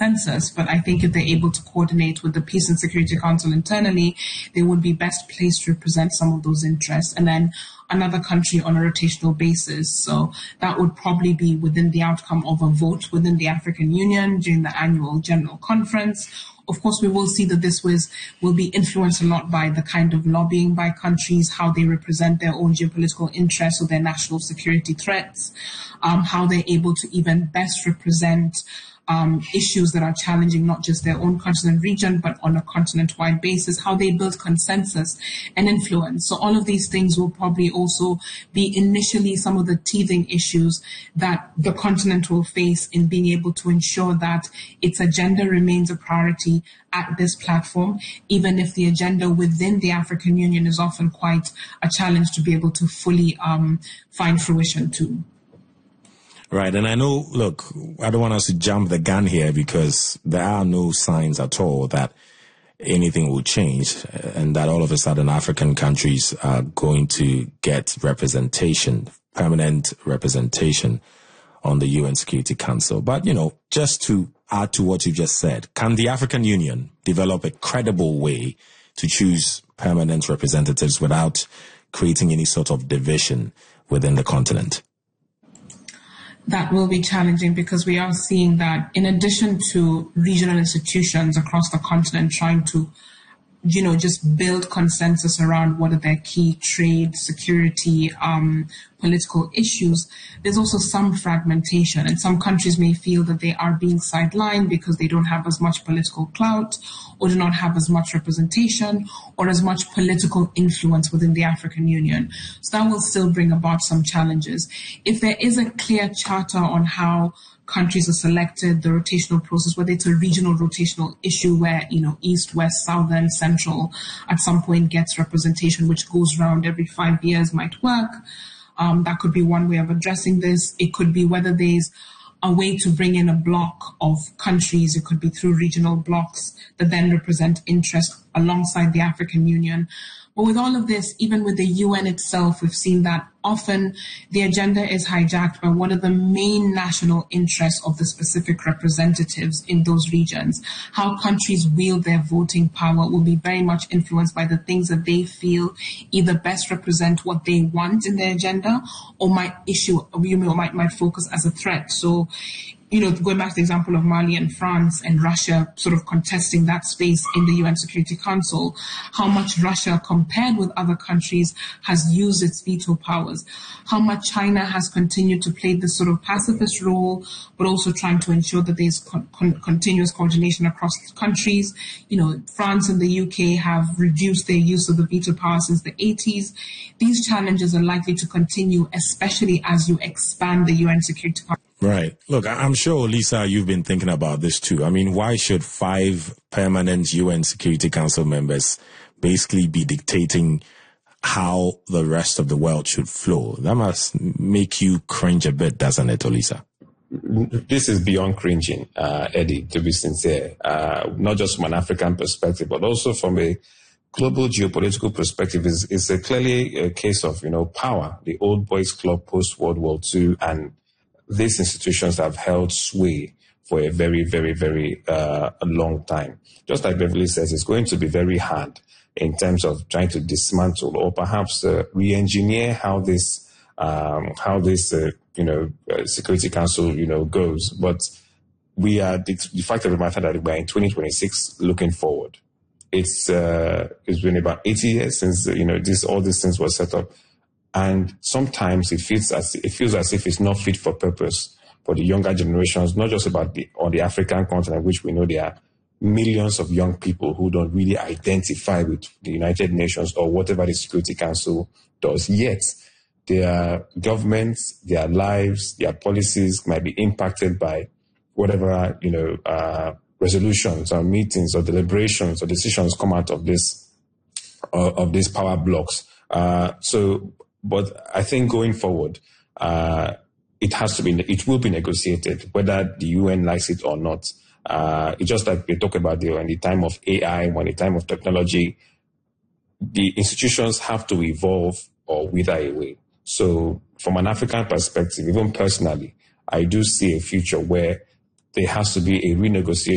consensus, but I think if they're able to coordinate with the Peace and Security Council internally, they would be best placed to represent some of those interests. And then another country on a rotational basis. So that would probably be within the outcome of a vote within the African Union during the annual General Conference. Of course, we will see that this will be influenced a lot by the kind of lobbying by countries, how they represent their own geopolitical interests or their national security threats, how they're able to even best represent issues that are challenging not just their own continent region, but on a continent-wide basis, how they build consensus and influence. So all of these things will probably also be initially some of the teething issues that the continent will face in being able to ensure that its agenda remains a priority at this platform, even if the agenda within the African Union is often quite a challenge to be able to fully find fruition to. Right. And I know, look, I don't want us to jump the gun here because there are no signs at all that anything will change and that all of a sudden African countries are going to get representation, permanent representation on the UN Security Council. But, you know, just to add to what you just said, can the African Union develop a credible way to choose permanent representatives without creating any sort of division within the continent? That will be challenging because we are seeing that in addition to regional institutions across the continent trying to, you know, just build consensus around what are their key trade, security, political issues, there's also some fragmentation. And some countries may feel that they are being sidelined because they don't have as much political clout or do not have as much representation or as much political influence within the African Union. So that will still bring about some challenges. If there is a clear charter on how countries are selected, the rotational process, whether it's a regional rotational issue where, you know, East, West, Southern, Central at some point gets representation, which goes round every 5 years, might work. That could be one way of addressing this. It could be whether there's a way to bring in a block of countries. It could be through regional blocks that then represent interest alongside the African Union. But with all of this, even with the UN itself, we've seen that often the agenda is hijacked by what are the main national interests of the specific representatives in those regions. How countries wield their voting power will be very much influenced by the things that they feel either best represent what they want in their agenda or might focus as a threat. So, you know, going back to the example of Mali and France and Russia sort of contesting that space in the UN Security Council, how much Russia compared with other countries has used its veto powers, how much China has continued to play this sort of pacifist role, but also trying to ensure that there's continuous coordination across countries. You know, France and the UK have reduced their use of the veto power since the 80s. These challenges are likely to continue, especially as you expand the UN Security Council. Right. Look, I'm sure, Lisa, you've been thinking about this too. I mean, why should 5 permanent UN Security Council members basically be dictating how the rest of the world should flow? That must make you cringe a bit, doesn't it, Olisa? This is beyond cringing, Eddie, to be sincere. Not just from an African perspective, but also from a global geopolitical perspective. Is clearly a case of, you know, power. The old boys club post-World War II, and these institutions have held sway for a very, very, very long time. Just like Beverly says, it's going to be very hard in terms of trying to dismantle or perhaps re-engineer how this Security Council, goes. But we are the fact of the matter that we're in 2026 looking forward. It's been about 80 years since all these things were set up. And sometimes it feels as if it's not fit for purpose for the younger generations, not just about the African continent, which we know there are millions of young people who don't really identify with the United Nations or whatever the Security Council does. Yet, their governments, their lives, their policies might be impacted by whatever, resolutions or meetings or deliberations or decisions come out of these power blocks. But I think going forward, it will be negotiated, whether the UN likes it or not. It's just like we talk about in the time of AI, when the time of technology, the institutions have to evolve or wither away. So from an African perspective, even personally, I do see a future where there has to be a renegotiation